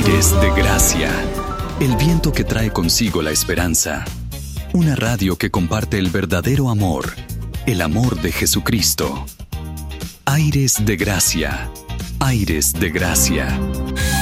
Aires de Gracia, el viento que trae consigo la esperanza. Una radio que comparte el verdadero amor, el amor de Jesucristo. Aires de Gracia, Aires de Gracia.